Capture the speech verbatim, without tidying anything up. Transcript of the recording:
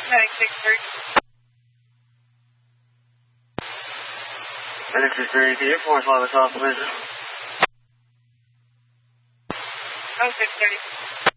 Heading six three. Heading six three, can you force line the top collision? Oh, six thirty.